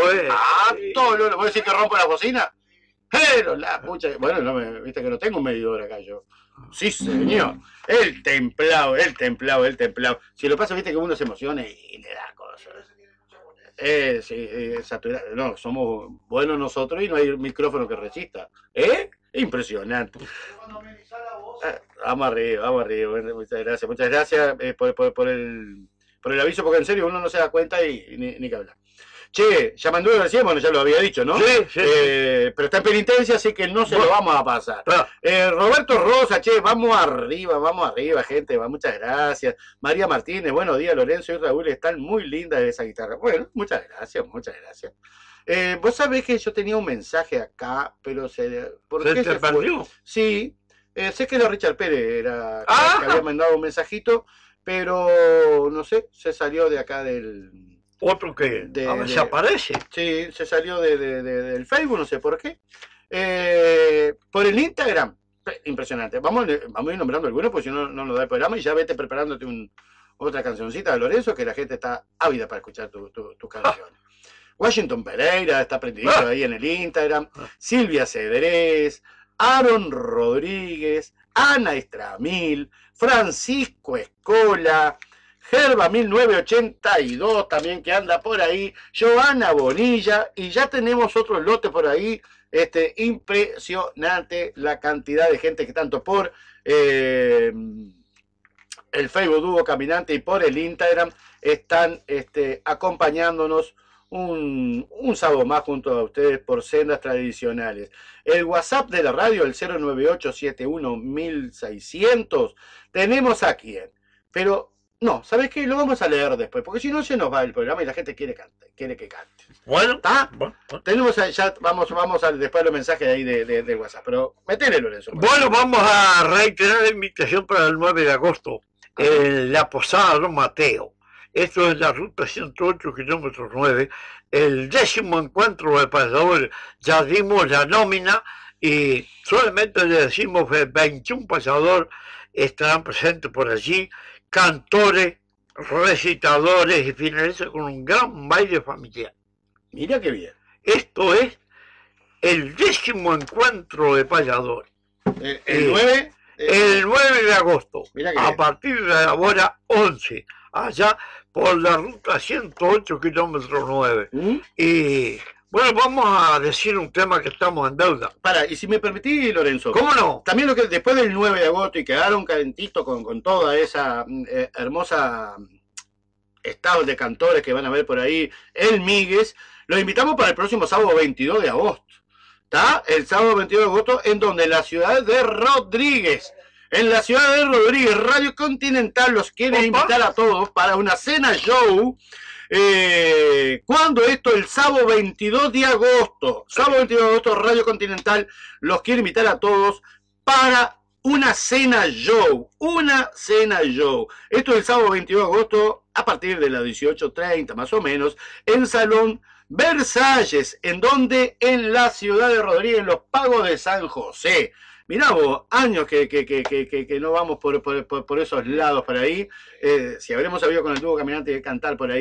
todo loro. ¿Vos decís que rompo la bocina? Pero la pucha, bueno, viste que no tengo un medidor acá yo. Sí, señor. El templado. Si lo pasa, viste que uno se emociona y le da cosas. Sí, saturado. No, somos buenos nosotros y no hay micrófono que resista. Impresionante. Vamos arriba. Muchas gracias por el aviso, porque en serio uno no se da cuenta y ni que hablar. Che, Yamandú decía, bueno, ya lo había dicho, ¿no? Sí. Pero está en penitencia, así que no se lo vamos a pasar. Roberto Rosa, che, vamos arriba, gente, muchas gracias. María Martínez, buenos días, Lorenzo y Raúl, están muy lindas esa guitarra. Bueno, muchas gracias. Vos sabés que yo tenía un mensaje acá, pero ¿por qué se perdió? Sí, sé que era Richard Pérez, que había mandado un mensajito, pero no sé, se salió de acá del... Otro que a veces aparece. Sí, se salió del Facebook, no sé por qué. Por el Instagram, impresionante. Vamos a ir nombrando algunos, porque si no, no nos da el programa. Y ya vete preparándote otra cancioncita de Lorenzo, que la gente está ávida para escuchar tus canciones. Washington Pereira está prendidito ahí en el Instagram. Silvia Cedrés, Aaron Rodríguez, Ana Estramil, Francisco Escola, Gerba 1982 también que anda por ahí, Joana Bonilla, y ya tenemos otro lote por ahí, impresionante la cantidad de gente que tanto por el Facebook Dúo Caminante y por el Instagram están acompañándonos un sábado más junto a ustedes por sendas tradicionales. El WhatsApp de la radio, el 098711600, tenemos a quién, pero... No, ¿sabes qué? Lo vamos a leer después, porque si no se nos va el programa y la gente quiere que cante. Bueno, ¿está? Bueno. Tenemos ya, vamos después los mensajes de ahí de WhatsApp, pero metele, Lorenzo. Bueno, vamos a reiterar la invitación para el 9 de agosto, en la Posada Don Mateo. Esto es la ruta 108, kilómetros 9, el 10º encuentro de payadores. Ya dimos la nómina y solamente le decimos que 21 payadores estarán presentes por allí, cantores, recitadores, y finaliza con un gran baile familiar. Mira qué bien. Esto es el 10º encuentro de payadores. ¿El 9? El 9 de agosto, a partir de la hora 11, allá por la ruta 108, kilómetros 9. Y bueno, vamos a decir un tema que estamos en deuda. Y si me permitís, Lorenzo. ¿Cómo no? También lo que después del 9 de agosto y quedaron calentitos con toda esa hermosa estado de cantores que van a ver por ahí, el Míguez, los invitamos para el próximo sábado 22 de agosto. ¿Está? El sábado 22 de agosto, en donde la ciudad de Rodríguez, Radio Continental los quiere invitar a todos para una cena show. ¿Cuándo esto? El sábado 22 de agosto. Radio Continental los quiere invitar a todos para una cena show. Esto es el sábado 22 de agosto a partir de las 18:30 más o menos en Salón Versalles. ¿En donde? En la ciudad de Rodríguez, en los Pagos de San José. Mirá vos, años que no vamos por esos lados por ahí. Si habremos sabido con el dúo caminante de cantar por ahí.